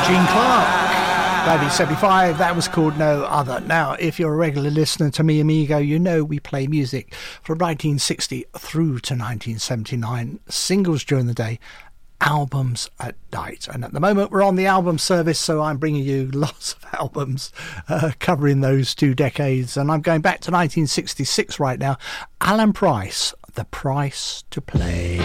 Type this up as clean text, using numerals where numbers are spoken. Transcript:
Gene Clark, 1975, that was called No Other. Now, if you're a regular listener to me, amigo, you know we play music from 1960 through to 1979, singles during the day, albums at night. And at the moment we're on the album service, so I'm bringing you lots of albums covering those 2 decades. And I'm going back to 1966 right now. Alan Price, The Price to Play.